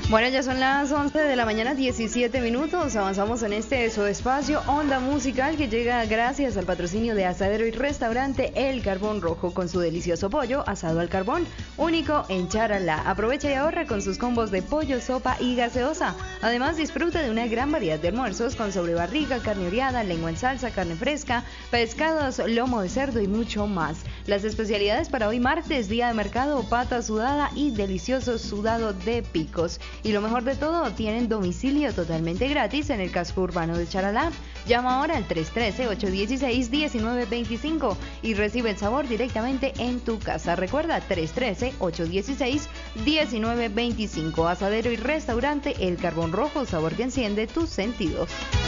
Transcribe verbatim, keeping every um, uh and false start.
Bueno, ya son las once de la mañana, diecisiete minutos. Avanzamos en este su espacio Onda Musical que llega gracias al patrocinio de Asadero y Restaurante El Carbón Rojo con su delicioso pollo asado al carbón, único en Charalá. Aprovecha y ahorra con sus combos de pollo, sopa y gaseosa. Además, disfruta de una gran variedad de almuerzos con sobrebarriga, carne oreada, lengua en salsa, carne fresca, pescados, lomo de cerdo y mucho más. Las especialidades para hoy martes, día de mercado, pata sudada y delicioso sudado de picos. Y lo mejor de todo, tienen domicilio totalmente gratis en el casco urbano de Charalá. Llama ahora al tres uno tres, ocho uno seis, uno nueve dos cinco y recibe el sabor directamente en tu casa. Recuerda, tres uno tres, ocho uno seis, uno nueve dos cinco. Asadero y Restaurante El Carbón Rojo, sabor que enciende tus sentidos.